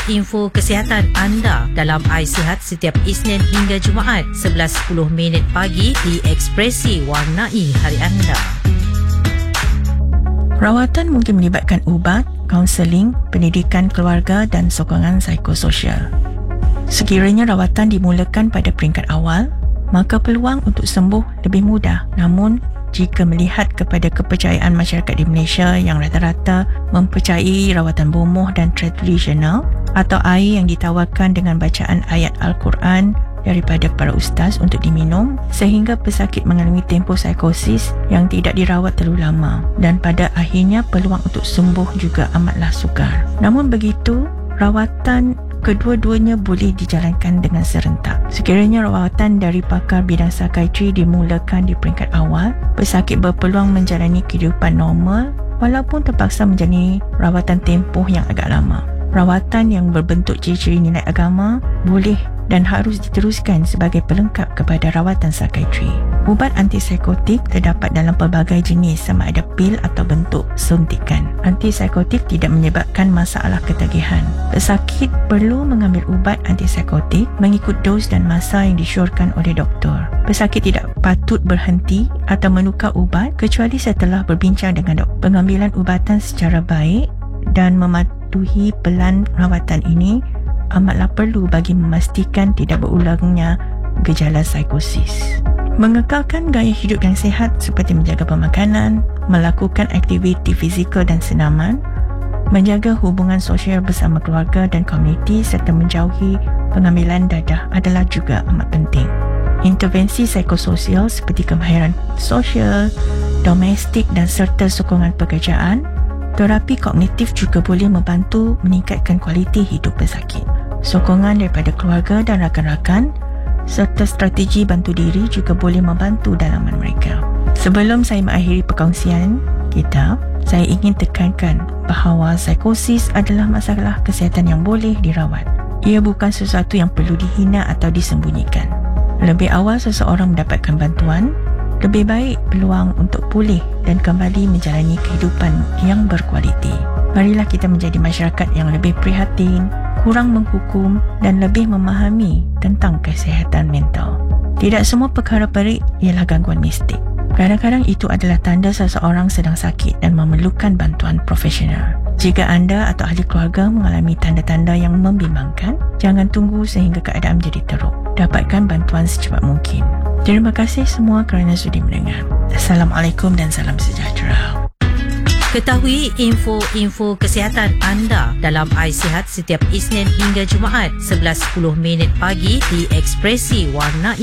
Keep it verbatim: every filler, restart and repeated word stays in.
info kesihatan anda dalam iSihat setiap Isnin hingga Jumaat sebelas sepuluh minit pagi di Ekspresi Warnai Hari Anda. Rawatan mungkin melibatkan ubat, kaunseling, pendidikan keluarga dan sokongan psikososial. Sekiranya rawatan dimulakan pada peringkat awal, maka peluang untuk sembuh lebih mudah. Namun, jika melihat kepada kepercayaan masyarakat di Malaysia yang rata-rata mempercayai rawatan bomoh dan tradisional atau air yang ditawarkan dengan bacaan ayat Al-Quran daripada para ustaz untuk diminum, sehingga pesakit mengalami tempoh psikosis yang tidak dirawat terlalu lama dan pada akhirnya peluang untuk sembuh juga amatlah sukar. Namun begitu, rawatan kedua-duanya boleh dijalankan dengan serentak. Sekiranya rawatan dari pakar bidang psikiatri dimulakan di peringkat awal, pesakit berpeluang menjalani kehidupan normal walaupun terpaksa menjalani rawatan tempoh yang agak lama. Rawatan yang berbentuk ciri-ciri nilai agama boleh dan harus diteruskan sebagai pelengkap kepada rawatan psikiatri. Ubat antipsikotik terdapat dalam pelbagai jenis sama ada pil atau bentuk suntikan. Antipsikotik tidak menyebabkan masalah ketagihan. Pesakit perlu mengambil ubat antipsikotik mengikut dos dan masa yang disyorkan oleh doktor. Pesakit tidak patut berhenti atau menukar ubat kecuali setelah berbincang dengan doktor. Pengambilan ubatan secara baik dan mematuhi pelan rawatan ini amatlah perlu bagi memastikan tidak berulangnya gejala psikosis. Mengekalkan gaya hidup yang sihat seperti menjaga pemakanan, melakukan aktiviti fizikal dan senaman, menjaga hubungan sosial bersama keluarga dan komuniti serta menjauhi pengambilan dadah adalah juga amat penting. Intervensi psikososial seperti kemahiran sosial, domestik dan serta sokongan pekerjaan, terapi kognitif juga boleh membantu meningkatkan kualiti hidup pesakit. Sokongan daripada keluarga dan rakan-rakan serta strategi bantu diri juga boleh membantu dalaman mereka. Sebelum saya mengakhiri perkongsian kita, saya ingin tekankan bahawa psikosis adalah masalah kesihatan yang boleh dirawat. Ia bukan sesuatu yang perlu dihina atau disembunyikan. Lebih awal seseorang mendapatkan bantuan, lebih baik peluang untuk pulih dan kembali menjalani kehidupan yang berkualiti. Marilah kita menjadi masyarakat yang lebih prihatin, kurang menghukum dan lebih memahami tentang kesihatan mental. Tidak semua perkara perik ialah gangguan mistik. Kadang-kadang itu adalah tanda seseorang sedang sakit dan memerlukan bantuan profesional. Jika anda atau ahli keluarga mengalami tanda-tanda yang membimbangkan, jangan tunggu sehingga keadaan menjadi teruk. Dapatkan bantuan secepat mungkin. Terima kasih semua kerana sudi mendengar. Assalamualaikum dan salam sejahtera. Ketahui info-info kesihatan anda dalam iSihat setiap Isnin hingga Jumaat sebelas sepuluh minit pagi di Ekspresi Warnai